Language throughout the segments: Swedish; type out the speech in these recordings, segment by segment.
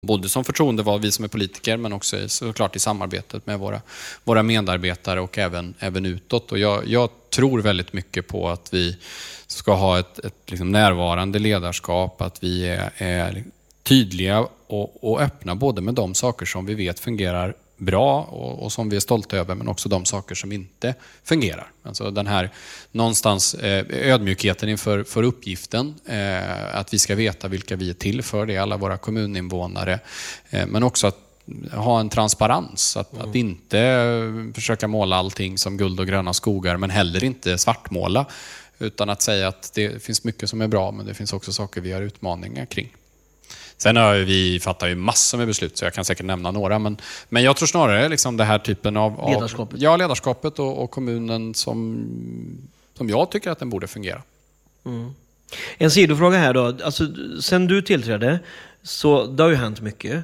Både som förtroendevald, vi som är politiker, men också såklart i samarbetet med våra medarbetare och även utåt. Och jag tror väldigt mycket på att vi ska ha ett liksom närvarande ledarskap, att vi är tydliga och öppna både med de saker som vi vet fungerar bra och som vi är stolta över, men också de saker som inte fungerar. Alltså den här någonstans ödmjukheten inför uppgiften, att vi ska veta vilka vi är till för, det är alla våra kommuninvånare, men också att ha en transparens, att inte försöka måla allting som guld och gröna skogar, men heller inte svartmåla, utan att säga att det finns mycket som är bra, men det finns också saker vi har utmaningar kring. Sen vi fattar ju massor med beslut, så jag kan säkert nämna några. Men jag tror snarare liksom det här typen av ledarskapet. Ja, ledarskapet och kommunen som jag tycker att den borde fungera. Mm. En sidofråga här då. Alltså, sen du tillträdde, så det har ju hänt mycket.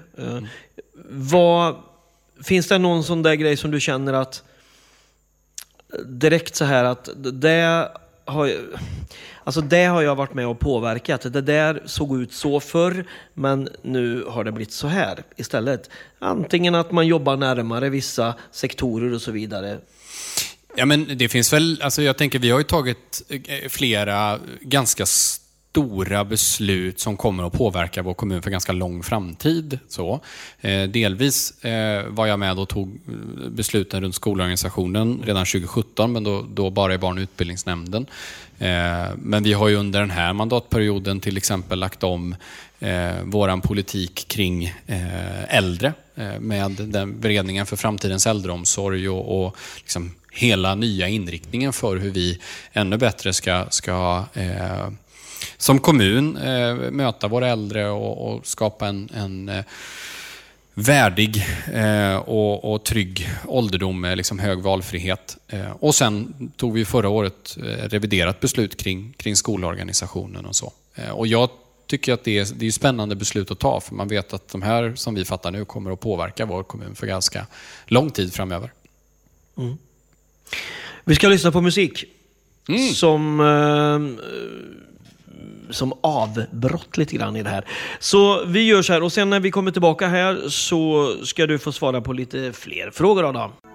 Finns det någon sån där grej som du känner att direkt så här att det har jag varit med och påverkat. Det där såg ut så förr, men nu har det blivit så här istället. Antingen att man jobbar närmare vissa sektorer och så vidare. Ja, men det finns väl, alltså jag tänker vi har ju tagit flera ganska stora beslut som kommer att påverka vår kommun för ganska lång framtid. Så. Delvis var jag med och tog besluten runt skolorganisationen redan 2017, men då bara i barn- och utbildningsnämnden. Men vi har ju under den här mandatperioden till exempel lagt om våran politik kring äldre med den beredningen för framtidens äldreomsorg och liksom hela nya inriktningen för hur vi ännu bättre ska som kommun möta våra äldre och skapa en värdig och trygg ålderdom med liksom hög valfrihet. Och sen tog vi förra året reviderat beslut kring skolorganisationen och så. Och jag tycker att det är spännande beslut att ta, för man vet att de här som vi fattar nu kommer att påverka vår kommun för ganska lång tid framöver. Mm. Vi ska lyssna på musik som avbrott lite grann i det här. Så vi gör så här, och sen när vi kommer tillbaka här så ska du få svara på lite fler frågor, Adam.